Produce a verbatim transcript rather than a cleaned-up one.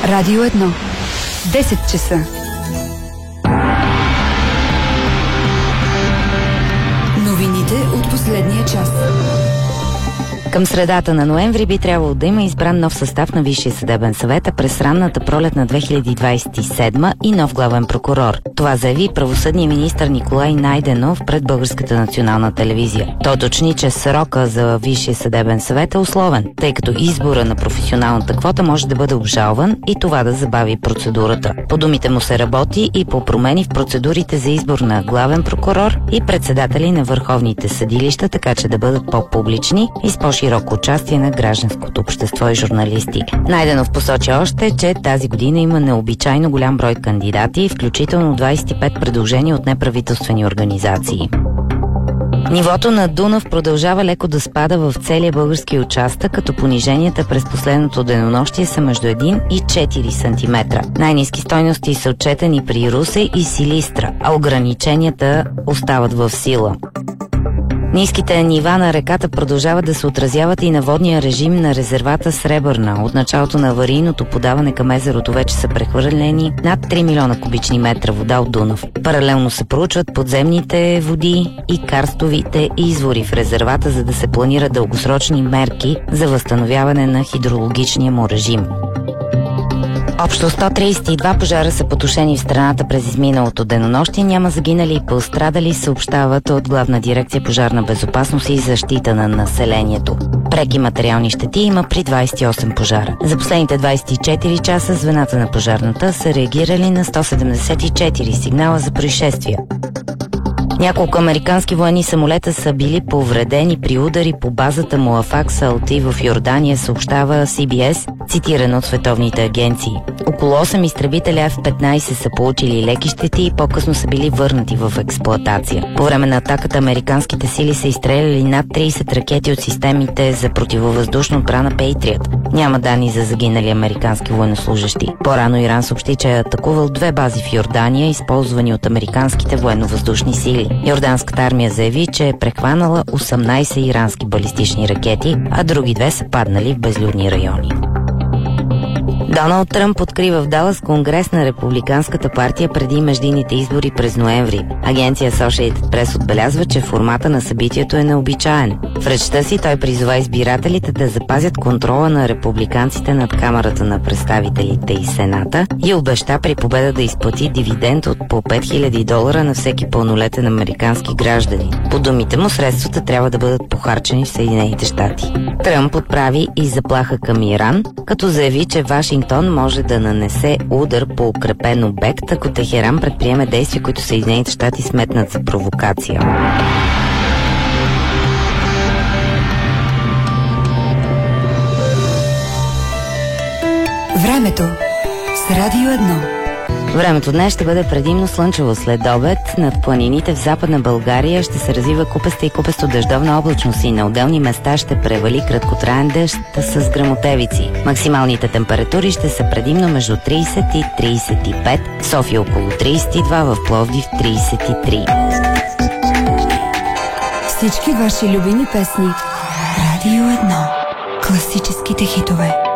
Радио едно. десет часа. Новините от последния час. Към средата на ноември би трябвало да има избран нов състав на Висшия съдебен съвет, а през ранната пролет на две хиляди двадесет и седма и нов главен прокурор. Това заяви правосъдният министър Николай Найденов пред Българската национална телевизия. Той уточни, че срока за Висшия съдебен съвет е условен, тъй като избора на професионалната квота може да бъде обжалван и това да забави процедурата. По думите му се работи и по промени в процедурите за избор на главен прокурор и председатели на върховните съдилища, така че да бъдат по-публични и с по-широко участие на гражданското общество и журналисти. Найденов посочи още, че тази година има необичайно голям брой кандидати, включително двадесет и пет предложения от неправителствени организации. Нивото на Дунав продължава леко да спада в целия български участък, като пониженията през последното денонощие са между един и четири сантиметра. Най-ниски стойности са отчетени при Русе и Силистра, а ограниченията остават в сила. Ниските нива на реката продължават да се отразяват и на водния режим на резервата Сребърна. От началото на аварийното подаване към езерото вече са прехвърлени над три милиона кубични метра вода от Дунав. Паралелно се проучват подземните води и карстовите извори в резервата, за да се планират дългосрочни мерки за възстановяване на хидрологичния му режим. Общо сто тридесет и два пожара са потушени в страната през изминалото денонощие. Няма загинали и пострадали, съобщават от Главна дирекция пожарна безопасност и защита на населението. Преки материални щети има при двадесет и осем пожара. За последните двадесет и четири часа звената на пожарната са реагирали на сто седемдесет и четири сигнала за происшествия. Няколко американски военни самолета са били повредени при удари по базата Муафак Салти в Йордания, съобщава Си Би Ес, цитирано от световните агенции. Около осем изтребителя Еф петнадесет са получили леки щети и по-късно са били върнати в експлоатация. По време на атаката американските сили са изстреляли над тридесет ракети от системите за противовъздушна отбрана Пейтриът. Няма данни за загинали американски военнослужащи. По-рано Иран съобщи, че е атакувал две бази в Йордания, използвани от американските военновъздушни сили. Йорданската армия заяви, че е прехванала осемнадесет ирански балистични ракети, а други две са паднали в безлюдни райони. Доналд Тръмп открива в Далас конгрес на Републиканската партия преди междинните избори през ноември. Агенция Associated Press отбелязва, че формата на събитието е необичаен. В речта си той призова избирателите да запазят контрола на републиканците над Камарата на представителите и Сената и обеща при победа да изплати дивиденд от по пет хиляди долара на всеки пълнолетен американски граждани. По думите му, средствата трябва да бъдат похарчени в Съединените щати. Тръмп отправи и заплаха към Иран, като заяви, че Вашингтон може да нанесе удар по укрепен обект, ако Техеран предприеме действия, които Съединените щати сметнат за провокация. Времето с Радио едно. Времето днес ще бъде предимно слънчево след обед. Над планините в Западна България ще се развива купеста и купесто дъждовна облачност и на отделни места ще превали краткотраен дъжд с гръмотевици. Максималните температури ще са предимно между тридесет и тридесет и пет, в София около тридесет и два, в Пловдив тридесет и три. Всички ваши любими песни. Радио едно. Класическите хитове.